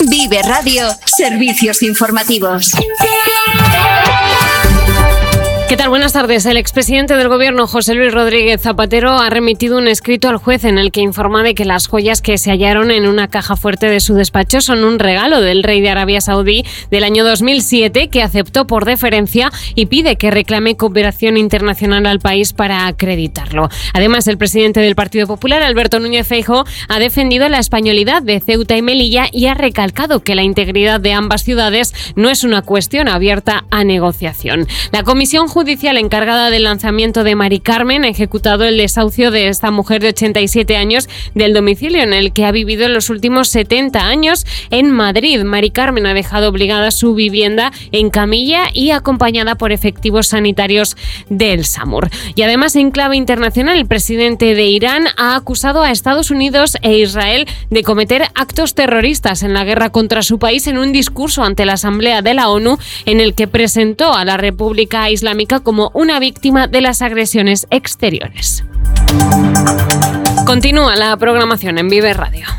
Vive Radio, servicios informativos. ¿Qué tal? Buenas tardes. El expresidente del Gobierno, José Luis Rodríguez Zapatero, ha remitido un escrito al juez en el que informa de que las joyas que se hallaron en una caja fuerte de su despacho son un regalo del rey de Arabia Saudí del año 2007, que aceptó por deferencia y pide que reclame cooperación internacional al país para acreditarlo. Además, el presidente del Partido Popular, Alberto Núñez Feijóo, ha defendido la españolidad de Ceuta y Melilla y ha recalcado que la integridad de ambas ciudades no es una cuestión abierta a negociación. La Comisión Judicial encargada del lanzamiento de Mari Carmen ha ejecutado el desahucio de esta mujer de 87 años del domicilio en el que ha vivido en los últimos 70 años en Madrid. Mari Carmen ha dejado obligada su vivienda en camilla y acompañada por efectivos sanitarios del SAMUR. Y además, en clave internacional, el presidente de Irán ha acusado a Estados Unidos e Israel de cometer actos terroristas en la guerra contra su país en un discurso ante la Asamblea de la ONU en el que presentó a la República Islámica como una víctima de las agresiones exteriores. Continúa la programación en Vive Radio.